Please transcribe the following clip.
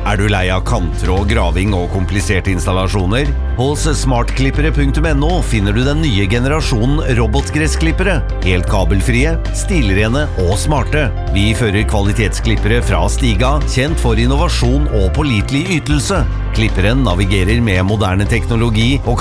Er du lei av kanttråd, graving og kompliserte installasjoner? Hos smartklippere.no finner du den nye generasjonen robotgressklippere. Helt kabelfrie, stilrene og smarte. Vi fører kvalitetsklippere fra Stiga, kjent for innovasjon og pålitelig ytelse. Klipperen navigerer med moderne teknologi og